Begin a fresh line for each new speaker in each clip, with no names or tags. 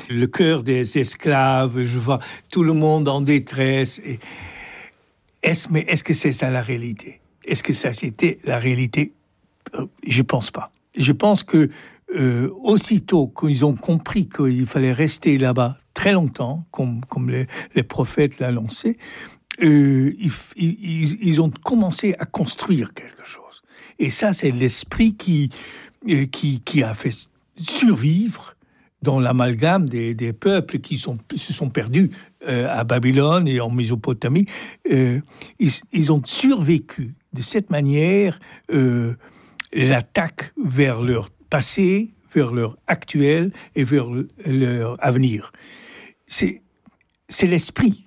le cœur des esclaves, je vois tout le monde en détresse. Mais est-ce que c'est ça la réalité? Est-ce que ça c'était la réalité? Je pense pas. Je pense que aussitôt qu'ils ont compris qu'il fallait rester là-bas très longtemps, comme les prophètes l'annonçaient, ils ont commencé à construire quelque chose. Et ça, c'est l'esprit qui a fait survivre dans l'amalgame des peuples qui se sont perdus à Babylone et en Mésopotamie. Ils ont survécu de cette manière l'attaque vers leur passé, vers leur actuel et vers leur avenir. C'est l'esprit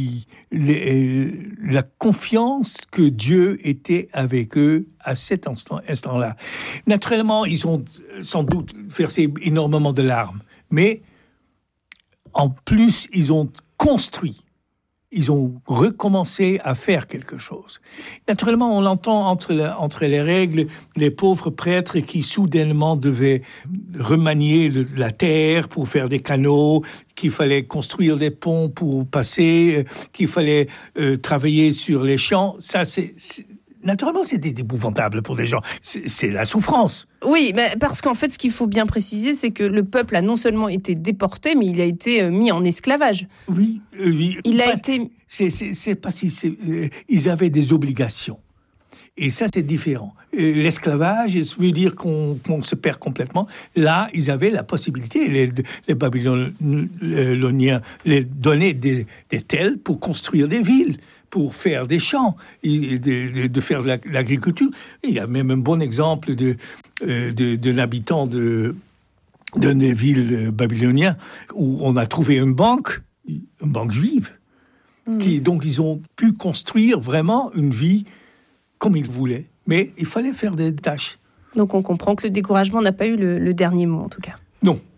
la confiance que Dieu était avec eux à cet instant-là. Naturellement, ils ont sans doute versé énormément de larmes, mais en plus, ils ont construit. Ils ont recommencé à faire quelque chose. Naturellement, on l'entend entre les règles, les pauvres prêtres qui soudainement devaient remanier la terre pour faire des canaux, qu'il fallait construire des ponts pour passer, qu'il fallait travailler sur les champs. Ça, naturellement, c'est épouvantable pour des gens. C'est la souffrance.
Oui, mais parce qu'en fait, ce qu'il faut bien préciser, c'est que le peuple a non seulement été déporté, mais il a été mis en esclavage.
Oui.
Il a été...
C'est pas si... ils avaient des obligations. Et ça, c'est différent. L'esclavage, ça veut dire qu'on se perd complètement. Là, ils avaient la possibilité, les Babyloniens les donnaient des terres pour construire des villes, pour faire des champs, de faire de l'agriculture. Il y a même un bon exemple d'un habitant d'une ville babylonienne où on a trouvé une banque juive. Donc, ils ont pu construire vraiment une vie comme ils voulaient. Mais il fallait faire des tâches.
Donc, on comprend que le découragement n'a pas eu le dernier mot, en tout cas.
Non.